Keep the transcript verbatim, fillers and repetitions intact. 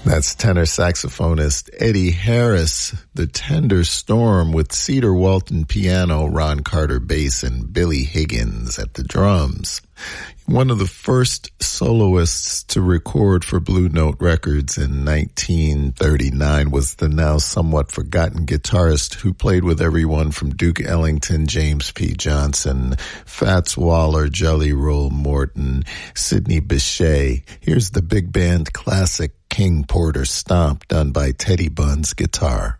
That's tenor saxophonist Eddie Harris, The Tender Storm with Cedar Walton piano, Ron Carter bass, and Billy Higgins at the drums. One of the first soloists to record for Blue Note Records in nineteen thirty-nine was the now somewhat forgotten guitarist who played with everyone from Duke Ellington, James P. Johnson, Fats Waller, Jelly Roll Morton, Sidney Bechet. Here's the big band classic King Porter Stomp, done by Teddy Bunn's guitar.